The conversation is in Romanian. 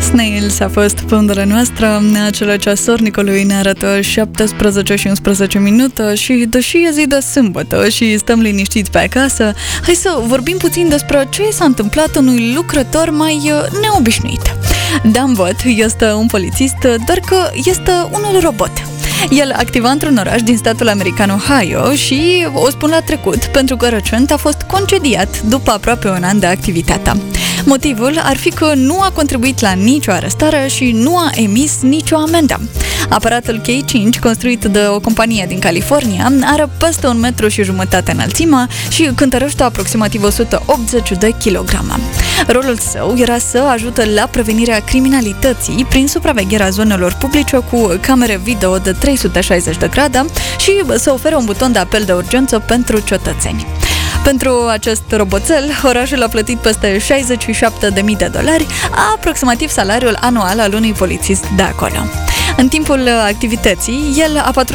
Snails a fost pondera noastră. Acela ceasornicului ne arată 17 și 11 minute și deși e zi de sâmbătă și stăm liniștiți pe acasă, hai să vorbim puțin despre ce s-a întâmplat unui lucrător mai neobișnuit. Dan Vot este un polițist, doar că este unul robot. El activa într-un oraș din statul american Ohio și o spun la trecut pentru că recent a fost concediat după aproape un an de activitate. Motivul ar fi că nu a contribuit la nicio arestare și nu a emis nicio amendă. Aparatul K5, construit de o companie din California, are peste 1,5 metri înălțime și cântărește aproximativ 180 de kilograme. Rolul său era să ajute la prevenirea criminalității prin supravegherea zonelor publice cu camere video de 360 de grade și să ofere un buton de apel de urgență pentru cetățeni. Pentru acest roboțel, orașul a plătit peste $67.000, aproximativ salariul anual al unui polițist de acolo. În timpul activității, el a